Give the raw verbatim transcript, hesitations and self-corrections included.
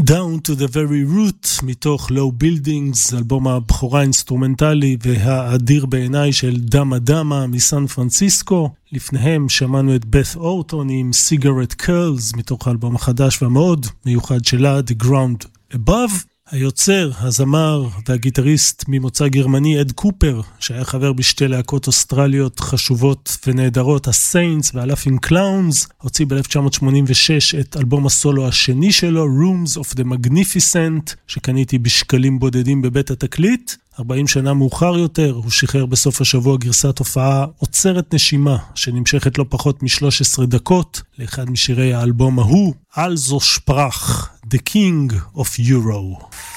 Down to the very root מתוך Low Buildings, אלבום הבכורה האינסטרומנטלי והאדיר בעיניי של דמה דמה מסן פרנסיסקו. לפניהם שמענו את בת אורטון עם Cigarette Curls מתוך האלבום החדש והמאוד מיוחד שלה The Ground Above. היוצר, הזמר והגיטריסט ממוצא גרמני אד קופר, שהיה חבר בשתי להקות אוסטרליות חשובות ונהדרות, הסיינטס והלאפינג קלאונס, הוציא ב-אלף תשע מאות שמונים ושש את אלבום הסולו השני שלו, Rooms of the Magnificent, שקניתי בשקלים בודדים בבית התקליט. ארבעים שנה מאוחר יותר, הוא שחרר בסוף השבוע גרסת הופעה עוצרת נשימה, שנמשכת לא פחות מ-שלוש עשרה דקות, לאחד משירי האלבום ההוא, Also sprach, The King of Euro.